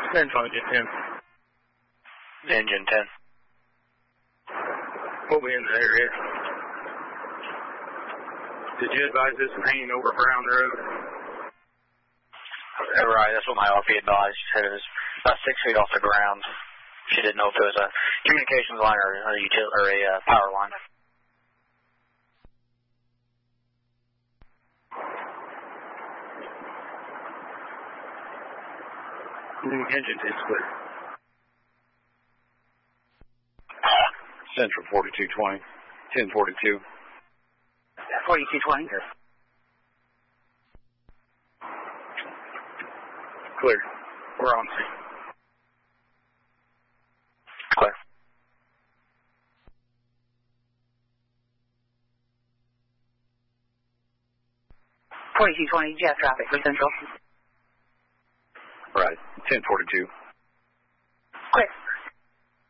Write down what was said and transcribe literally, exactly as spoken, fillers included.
Central Engine ten. Engine ten. We'll be in the area. Did you advise this from hanging over Brown Road? Right, that's what my R P advised. She said it was about six feet off the ground. She didn't know if it was a communications line or a, util or a uh, power line. Engine ten split. Central forty-two twenty. ten forty-two. forty-two twenty. Clear. We're on scene. Clear. forty-two twenty, jet traffic for Central. Right. ten forty-two. Clear.